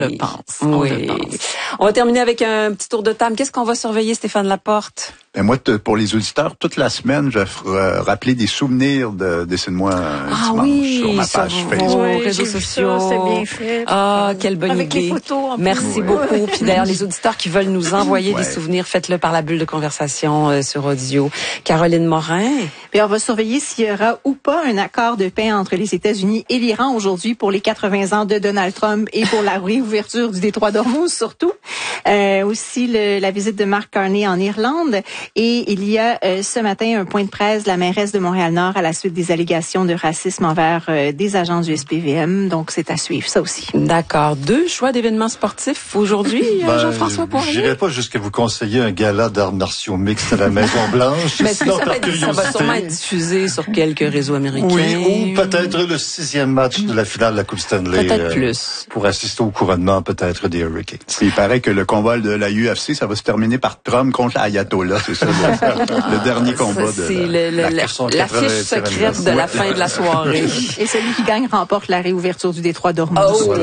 Je pense. Oui. On va terminer avec un petit tour de table. Qu'est-ce qu'on va surveiller, Stéphane Laporte? Ben moi, pour les auditeurs, toute la semaine, je vais rappeler des souvenirs de Dessine-moi dimanche sur ma page Facebook. Vos réseaux sociaux. Ça, c'est bien fait. Ah, quelle bonne avec idée. Les photos en Merci plus. beaucoup. Puis d'ailleurs, les auditeurs qui veulent nous envoyer des souvenirs, faites-le par la bulle de conversation sur audio. Caroline Morin. Puis on va surveiller s'il y aura ou pas un accord de paix entre les États-Unis et l'Iran aujourd'hui pour les 80 ans de Donald Trump et pour la réouverture du détroit d'Ormuz surtout. Aussi la visite de Mark Carney en Irlande. Et il y a ce matin un point de presse de la mairesse de Montréal-Nord à la suite des allégations de racisme envers des agents du SPVM. Donc, c'est à suivre, ça aussi. D'accord. 2 choix d'événements sportifs aujourd'hui, Jean-François Poirier? J'irai pas jusqu'à vous conseiller un gala d'arts martiaux mixtes à la Maison-Blanche. Mais sinon, ça va sûrement être diffusé sur quelques réseaux américains. Oui, ou peut-être le 6e match de la finale de la Coupe Stanley. Peut-être plus. Pour assister au couronnement, peut-être, des Hurricanes. Il paraît que le combat de la UFC, ça va se terminer par Trump contre l'Ayatollah, c'est ça, le dernier combat de l'affiche secrète de la fin de la soirée. Et celui qui gagne remporte la réouverture du détroit d'Ormuz.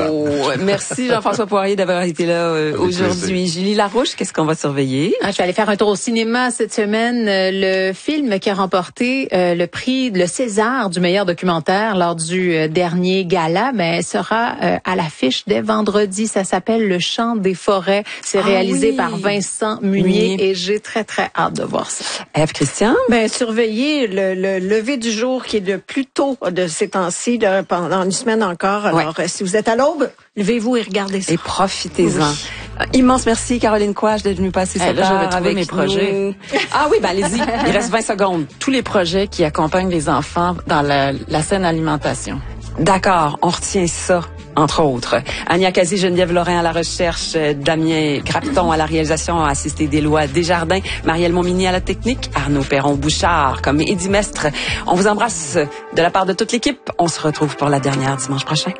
Merci Jean-François Poirier d'avoir été là aujourd'hui. Julie Larouche, qu'est-ce qu'on va surveiller? Je vais aller faire un tour au cinéma cette semaine. Le film qui a remporté le prix, le César du meilleur documentaire lors du dernier gala, sera à l'affiche dès vendredi. Ça s'appelle Le Chant des forêts. C'est réalisé par Vincent Munier et j'ai très, très hâte de voir ça. Ève Christian? Surveiller le lever du jour qui est le plus tôt de ces temps-ci, pendant une semaine encore. Alors, si vous êtes à l'aube, levez-vous et regardez ça. Et profitez-en. Immense merci, Caroline Quach, d'être venue passer cette heure avec mes projets. Ah oui, allez-y. Il reste 20 secondes. Tous les projets qui accompagnent les enfants dans la saine alimentation. D'accord, on retient ça, entre autres. Ania Kazi, Geneviève Lorrain à la recherche, Damien Grapton à la réalisation, assisté d'Éloi Desjardins, Marielle Montminy à la technique, Arnaud Perron-Bouchard comme Eddie Mestre. On vous embrasse de la part de toute l'équipe. On se retrouve pour la dernière dimanche prochain.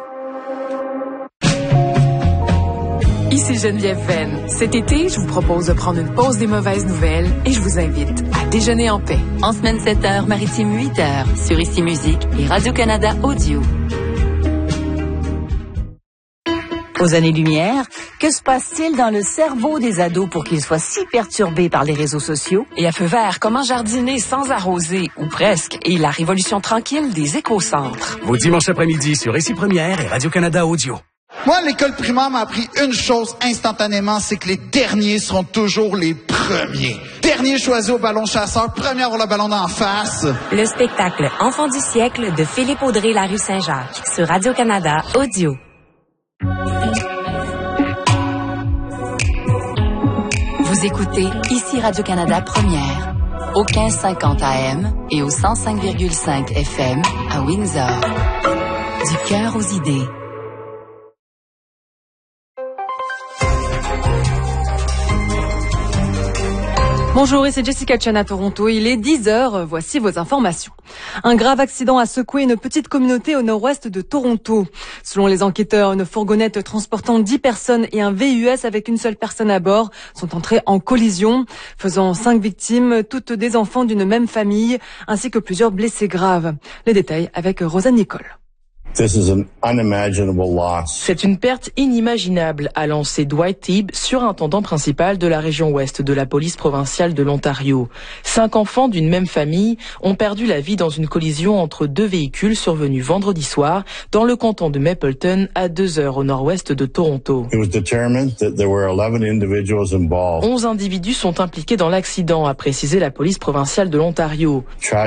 Ici Geneviève Venn. Cet été, je vous propose de prendre une pause des mauvaises nouvelles et je vous invite à déjeuner en paix. En semaine 7h, maritime 8h, sur Ici Musique et Radio-Canada Audio. Aux années-lumière, que se passe-t-il dans le cerveau des ados pour qu'ils soient si perturbés par les réseaux sociaux? Et à feu vert, comment jardiner sans arroser, ou presque, et la révolution tranquille des écocentres. Vos dimanches après-midi sur Ici Première et Radio-Canada Audio. Moi, l'école primaire m'a appris une chose instantanément, c'est que les derniers seront toujours les premiers. Dernier choisi au ballon chasseur, premier à avoir le ballon d'en face. Le spectacle Enfants du siècle de Philippe Audrey, la rue Saint-Jacques, sur Radio-Canada Audio. Vous écoutez Ici Radio-Canada Première, au 1550 AM et au 105,5 FM à Windsor. Du cœur aux idées. Bonjour, ici Jessica Chen à Toronto. Il est 10h, voici vos informations. Un grave accident a secoué une petite communauté au nord-ouest de Toronto. Selon les enquêteurs, une fourgonnette transportant 10 personnes et un VUS avec une seule personne à bord sont entrés en collision, faisant 5 victimes, toutes des enfants d'une même famille, ainsi que plusieurs blessés graves. Les détails avec Rosanne Nicole. C'est une perte inimaginable, a lancé Dwight Teague, surintendant principal de la région ouest de la police provinciale de l'Ontario. 5 enfants d'une même famille ont perdu la vie dans une collision entre 2 véhicules survenus vendredi soir dans le canton de Mapleton, à 2 heures au nord-ouest de Toronto. 11 individus sont impliqués dans l'accident, a précisé la police provinciale de l'Ontario.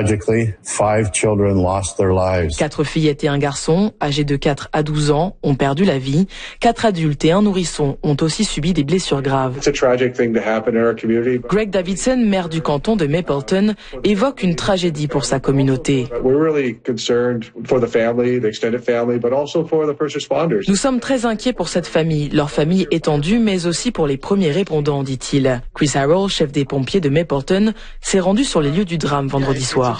4 fillettes et un garçon, âgés de 4 à 12 ans, ont perdu la vie. 4 adultes et un nourrisson ont aussi subi des blessures graves. Greg Davidson, maire du canton de Mapleton, évoque une tragédie pour sa communauté. Nous sommes très inquiets pour cette famille, leur famille étendue, mais aussi pour les premiers répondants, dit-il. Chris Harrell, chef des pompiers de Mapleton, s'est rendu sur les lieux du drame vendredi soir.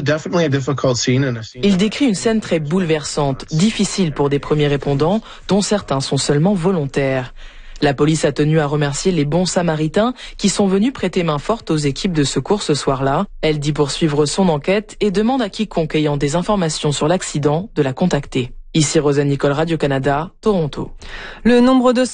Il décrit une scène très bouleversante, difficile pour des premiers répondants, dont certains sont seulement volontaires. La police a tenu à remercier les bons samaritains qui sont venus prêter main forte aux équipes de secours ce soir-là. Elle dit poursuivre son enquête et demande à quiconque ayant des informations sur l'accident de la contacter. Ici Rosanne Nicole, Radio-Canada, Toronto. Le nombre de